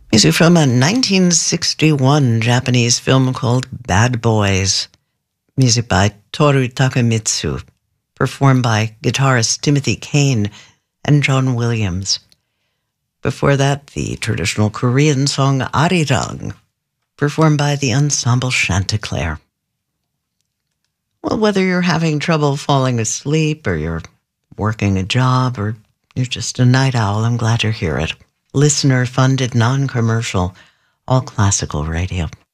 Music from a 1961 Japanese film called Bad Boys. Music by Toru Takemitsu, performed by guitarist Timothy Kane and John Williams. Before that, the traditional Korean song Arirang, performed by the ensemble Chanticleer. Well, whether you're having trouble falling asleep or you're working a job or you're just a night owl, I'm glad you're here at listener-funded, non-commercial, all classical radio.